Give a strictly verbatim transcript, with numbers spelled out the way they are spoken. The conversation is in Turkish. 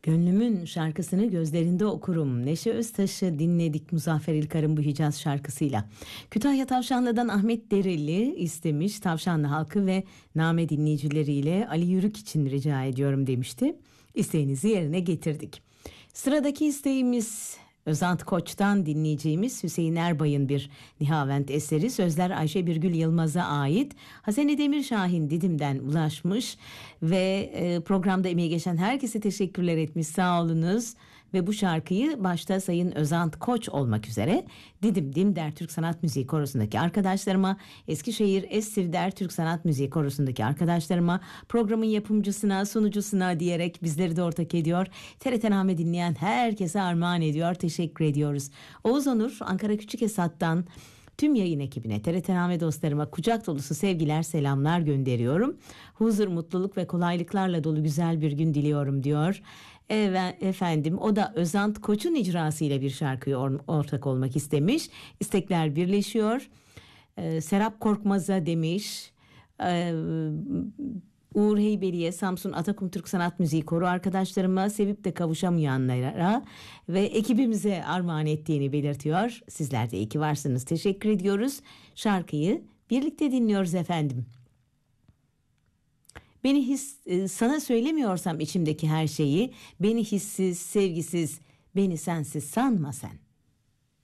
Gönlümün şarkısını gözlerinde okurum. Neşe Öztaş'ı dinledik Muzaffer İlkar'ın bu Hicaz şarkısıyla. Kütahya Tavşanlı'dan Ahmet Dereli istemiş. Tavşanlı halkı ve Name dinleyicileriyle Ali Yürük için rica ediyorum demişti. İsteğinizi yerine getirdik. Sıradaki isteğimiz Özant Koç'tan dinleyeceğimiz Hüseyin Erbay'ın bir Nihavent eseri. Sözler Ayşe Birgül Yılmaz'a ait. Hasene Demirşahin Didim'den ulaşmış ve e, programda emeği geçen herkese teşekkürler etmiş. Sağ olunuz. Ve bu şarkıyı başta Sayın Özant Koç olmak üzere Didim Dimder Türk Sanat Müziği Korosu'ndaki arkadaşlarıma, Eskişehir Essivder Türk Sanat Müziği Korosu'ndaki arkadaşlarıma, programın yapımcısına, sunucusuna diyerek bizleri de ortak ediyor. T R T Name dinleyen herkese armağan ediyor. Teşekkür ediyoruz. Oğuz Onur, Ankara Küçükesat'tan tüm yayın ekibine, T R T Name dostlarıma kucak dolusu sevgiler, selamlar gönderiyorum. Huzur, mutluluk ve kolaylıklarla dolu güzel bir gün diliyorum diyor. Evet efendim, o da Özant Koç'un icrasıyla bir şarkıya or- ortak olmak istemiş. İstekler birleşiyor. Ee, Serap Korkmaz'a demiş. Ee, Uğur Heybeli'ye, Samsun Atakum Türk Sanat Müziği Koro arkadaşlarıma, sevip de kavuşamayanlara ve ekibimize armağan ettiğini belirtiyor. Sizler de iyi ki varsınız. Teşekkür ediyoruz. Şarkıyı birlikte dinliyoruz efendim. Beni his, sana söylemiyorsam içimdeki her şeyi, beni hissiz, sevgisiz, beni sensiz sanma sen.